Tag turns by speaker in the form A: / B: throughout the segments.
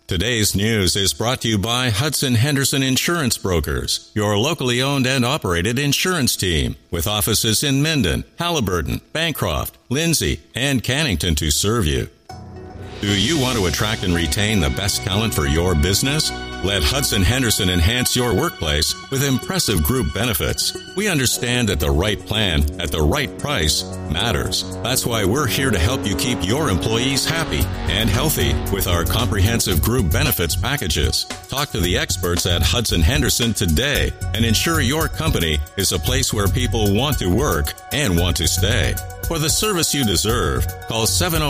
A: Today's news is brought to you by Hudson Henderson Insurance Brokers, your locally owned and operated insurance team, with offices in Minden, Halliburton, Bancroft, Lindsay, and Cannington to serve you. Do you want to attract and retain the best talent for your business? Let Hudson Henderson enhance your workplace with impressive group benefits. We understand that the right plan at the right price matters. That's why we're here to help you keep your employees happy and healthy with our comprehensive group benefits packages. Talk to the experts at Hudson Henderson today and ensure your company is a place where people want to work and want to stay. For the service you deserve, call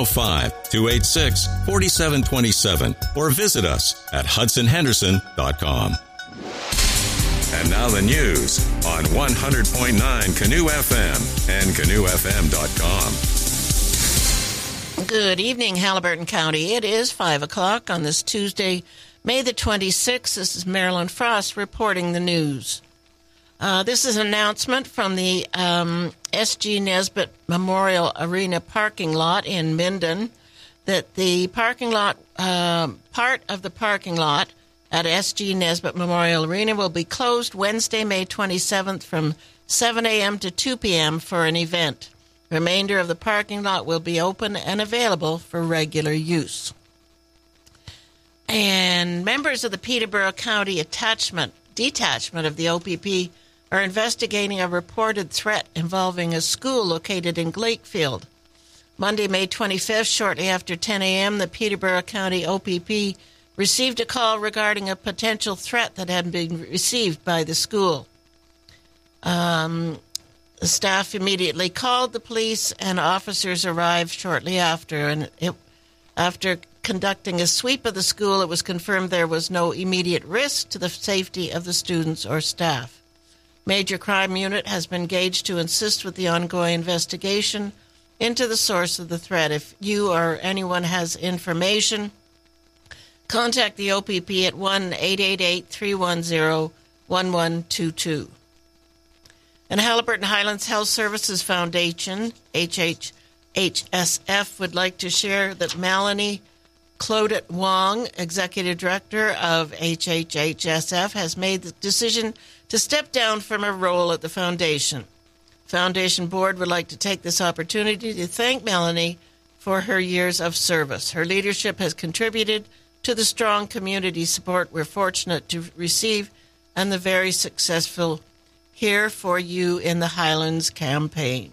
A: 705-286-4727 or visit us at hudsonhenderson.com. And now the news on 100.9 Canoe FM and canoefm.com.
B: Good evening, Halliburton County. It is 5 o'clock on this Tuesday, May the 26th. This is Marilyn Frost reporting the news. This is an announcement from the S.G. Nesbitt Memorial Arena parking lot in Minden that the parking lot, part of the parking lot at S.G. Nesbitt Memorial Arena will be closed Wednesday, May 27th from 7 a.m. to 2 p.m. for an event. The remainder of the parking lot will be open and available for regular use. And members of the Peterborough County detachment of the OPP are investigating a reported threat involving a school located in Glakefield. Monday, May 25th, shortly after 10 a.m., the Peterborough County OPP received a call regarding a potential threat that had been received by the school. The staff immediately called the police, and officers arrived shortly after. And after conducting a sweep of the school, it was confirmed there was no immediate risk to the safety of the students or staff. Major Crime Unit has been engaged to assist with the ongoing investigation into the source of the threat. If you or anyone has information, contact the OPP at 1-888-310-1122. And Halliburton Highlands Health Services Foundation, HHSF, would like to share that Melanie Claudette Wong, Executive Director of HHSF, has made the decision to step down from her role at the foundation. The foundation board would like to take this opportunity to thank Melanie for her years of service. Her leadership has contributed to the strong community support we're fortunate to receive and the very successful Here for You in the Highlands campaign.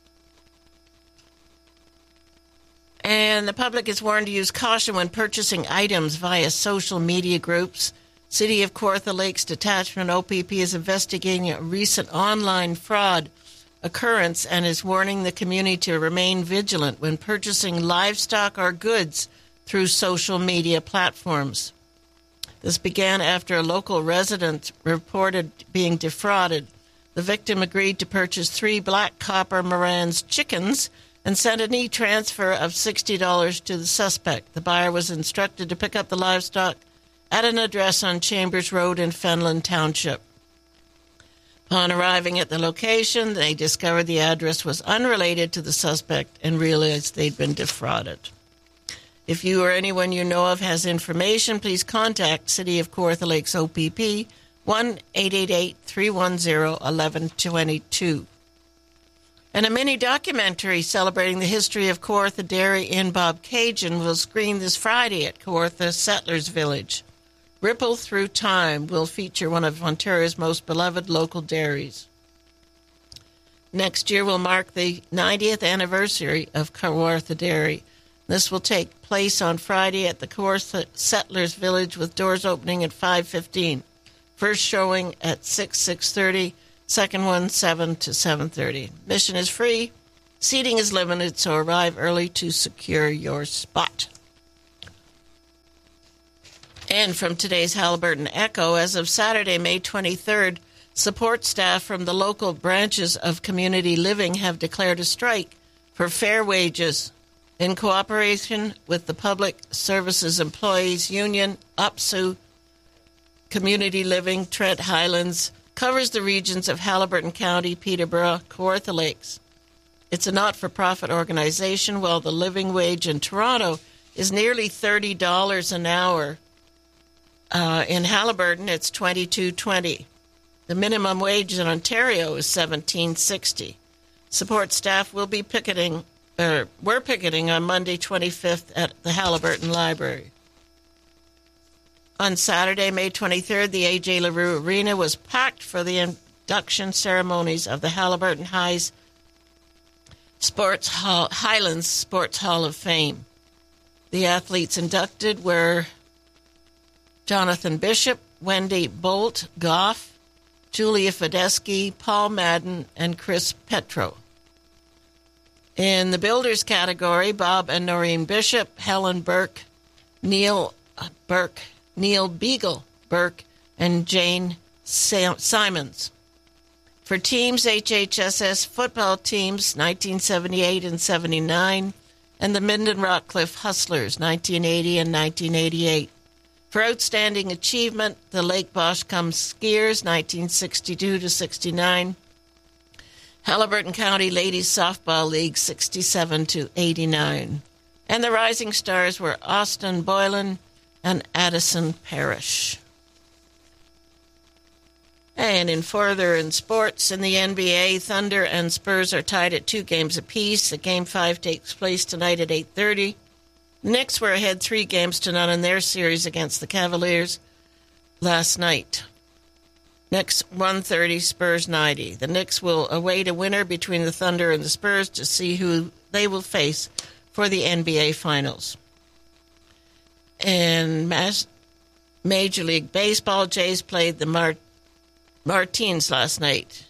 B: And the public is warned to use caution when purchasing items via social media groups. City of Kawartha Lakes Detachment OPP is investigating a recent online fraud occurrence and is warning the community to remain vigilant when purchasing livestock or goods through social media platforms. This began after a local resident reported being defrauded. The victim agreed to purchase 3 black copper Moran's chickens and sent an e-transfer of $60 to the suspect. The buyer was instructed to pick up the livestock at an address on Chambers Road in Fenland Township. Upon arriving at the location, they discovered the address was unrelated to the suspect and realized they'd been defrauded. If you or anyone you know of has information, please contact City of Kawartha Lakes OPP 1-888-310-1122. And a mini-documentary celebrating the history of Kawartha Dairy in Bobcaygeon will screen this Friday at Kawartha Settlers Village. Ripple Through Time will feature one of Ontario's most beloved local dairies. Next year will mark the 90th anniversary of Kawartha Dairy. This will take place on Friday at the Kawartha Settlers Village with doors opening at 5:15. First showing at 6:30, second one 7 to 7:30. Admission is free. Seating is limited, so arrive early to secure your spot. And from today's Halliburton Echo, as of Saturday, May 23rd, support staff from the local branches of Community Living have declared a strike for fair wages. In cooperation with the Public Services Employees Union, UPSU, Community Living Trent Highlands covers the regions of Halliburton County, Peterborough, Kawartha Lakes. It's a not-for-profit organization, while the living wage in Toronto is nearly $30 an hour. In Haliburton, it's $22.20. The minimum wage in Ontario is $17.60. Support staff will be picketing on Monday 25th at the Haliburton Library. On Saturday, May 23rd, the A.J. LaRue Arena was packed for the induction ceremonies of the Haliburton Highlands Sports Hall of Fame. The athletes inducted were Jonathan Bishop, Wendy Bolt, Goff, Julia Fedeschi, Paul Madden, and Chris Petro. In the builders category, Bob and Noreen Bishop, Helen Burke, Neil Beagle Burke, and Jane Simons. For teams, HHSS football teams, 1978 and 79, and the Minden Rockcliffe Hustlers, 1980 and 1988. For outstanding achievement, the Lake Boschcombe Skiers, 1962 to 69. Haliburton County Ladies Softball League, 67 to 89. And the rising stars were Austin Boylan and Addison Parrish. And in sports, in the NBA, Thunder and Spurs are tied at 2 games apiece. The Game 5 takes place tonight at 8:30. The Knicks were ahead 3-0 in their series against the Cavaliers last night. Knicks 130, Spurs 90. The Knicks will await a winner between the Thunder and the Spurs to see who they will face for the NBA Finals. In Major League Baseball, Jays played the Marlins last night,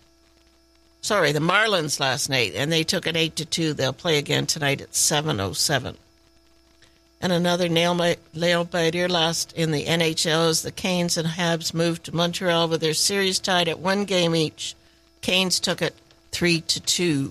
B: and they took it 8-2. They'll play again tonight at 7:07. And another nail-biter last in the NHL as the Canes and Habs moved to Montreal with their series tied at 1 game each. Canes took it 3-2.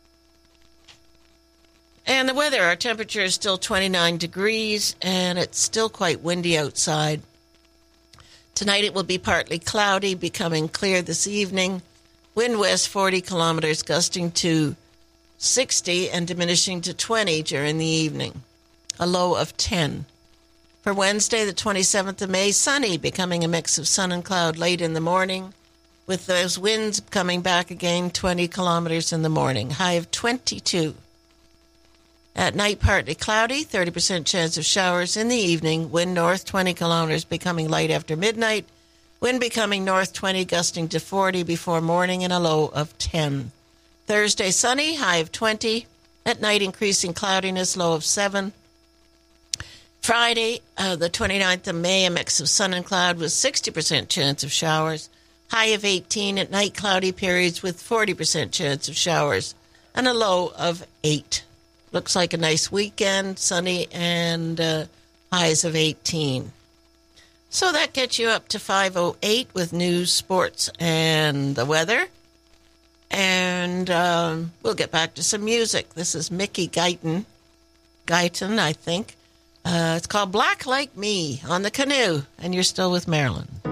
B: And the weather, our temperature is still 29 degrees, and it's still quite windy outside. Tonight it will be partly cloudy, becoming clear this evening. Wind west 40 kilometers, gusting to 60 and diminishing to 20 during the evening. A low of 10. For Wednesday, the 27th of May, sunny, becoming a mix of sun and cloud late in the morning, with those winds coming back again 20 kilometers in the morning. High of 22. At night, partly cloudy, 30% chance of showers in the evening. Wind north 20 kilometers, becoming light after midnight. Wind becoming north 20, gusting to 40 before morning, and a low of 10. Thursday, sunny, high of 20. At night, increasing cloudiness, low of 7. Friday, the 29th of May, a mix of sun and cloud with 60% chance of showers. High of 18. At night, cloudy periods with 40% chance of showers, and a low of 8. Looks like a nice weekend, sunny, and highs of 18. So that gets you up to 5:08 with news, sports, and the weather. And we'll get back to some music. This is Mickey Guyton, I think. It's called Black Like Me on the Canoe, and you're still with Marilyn.